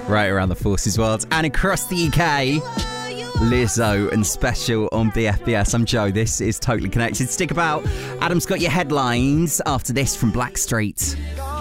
right around the Forces world and across the UK. Lizzo and Special on BFBS. I'm Joe. This is Totally Connected. Stick about. Adam's got your headlines after this from Blackstreet.